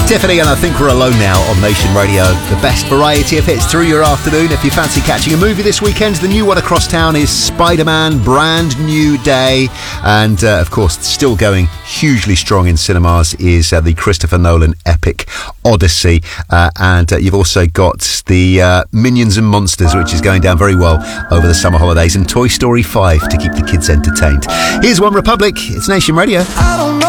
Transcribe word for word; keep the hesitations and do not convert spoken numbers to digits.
Tiffany and I Think We're Alone Now on Nation Radio. The best variety of hits through your afternoon. If you fancy catching a movie this weekend, the new one across town is Spider-Man, Brand New Day. And, uh, of course, still going hugely strong in cinemas is uh, the Christopher Nolan epic Odyssey. Uh, and uh, you've also got the uh, Minions and Monsters, which is going down very well over the summer holidays, and Toy Story five to keep the kids entertained. Here's One Republic. It's Nation Radio.